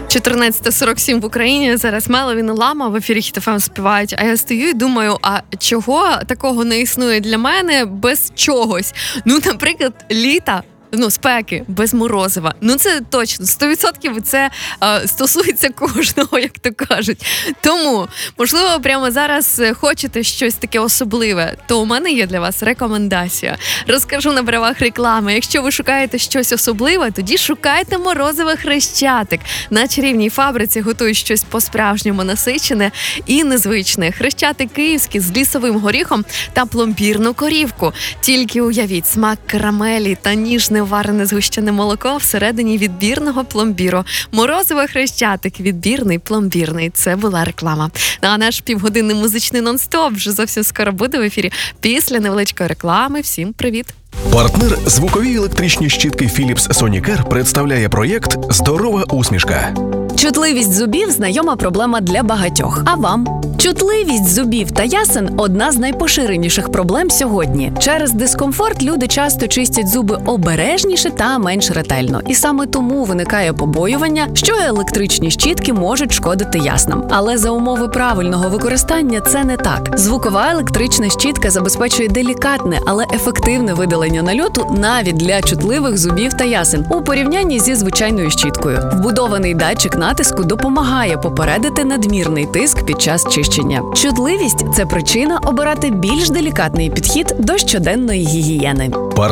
14:47 в Україні, зараз Меловін і Лама в ефірі Хіт ФМ співають, а я стою і думаю, а чого такого не існує для мене без чогось? Наприклад, літа, спеки, без морозива. Це точно, 100% це стосується кожного, як то кажуть. Тому, можливо, прямо зараз хочете щось таке особливе, то у мене є для вас рекомендація. Розкажу на правах реклами. Якщо ви шукаєте щось особливе, тоді шукайте морозиве Хрещатик. На чарівній фабриці готують щось по-справжньому насичене і незвичне. Хрещатик київський з лісовим горіхом та пломбірну корівку. Тільки уявіть, смак карамелі та ніжне варене згущене молоко всередині відбірного пломбіру. Морозиво Хрещатик, відбірний, пломбірний. Це була реклама. А наш півгодинний музичний нон-стоп вже зовсім скоро буде в ефірі. Після невеличкої реклами. Всім привіт! Партнер звукові електричні щітки Philips Sonicare представляє проєкт «Здорова усмішка». Чутливість зубів – знайома проблема для багатьох. А вам? Чутливість зубів та ясен – одна з найпоширеніших проблем сьогодні. Через дискомфорт люди часто чистять зуби обережніше та менш ретельно. І саме тому виникає побоювання, що електричні щітки можуть шкодити яснам. Але за умови правильного використання це не так. Звукова електрична щітка забезпечує делікатне, але ефективне видалення нальоту навіть для чутливих зубів та ясен у порівнянні зі звичайною щіткою. Вбудований датчик натиску допомагає попередити надмірний тиск під час чищення. Чутливість – це причина обирати більш делікатний підхід до щоденної гігієни.